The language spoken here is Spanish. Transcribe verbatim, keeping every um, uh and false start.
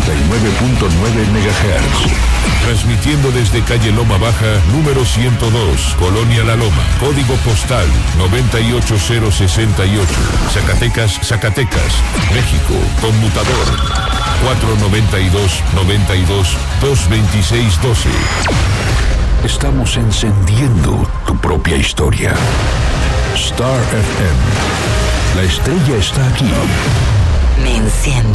noventa y nueve punto nueve megahertz. Transmitiendo desde calle Loma Baja, número ciento dos, Colonia La Loma, código postal noventa y ocho cero sesenta y ocho, Zacatecas, Zacatecas, México, conmutador cuatro noventa y dos noventa y dos dos veintiséis doce. Estamos encendiendo tu propia historia. Star F M. La estrella está aquí. Me enciende.